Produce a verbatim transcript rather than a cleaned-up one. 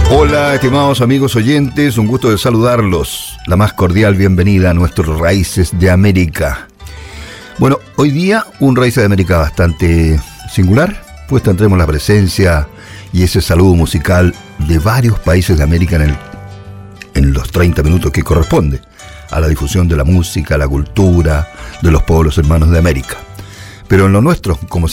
Hola, estimados amigos oyentes, un gusto de saludarlos. La más cordial bienvenida a nuestros Raíces de América. Bueno, hoy día un Raíces de América bastante singular, pues tendremos la presencia y ese saludo musical de varios países de América en, el, en los treinta minutos que corresponde a la difusión de la música, la cultura de los pueblos hermanos de América. Pero en lo nuestro, como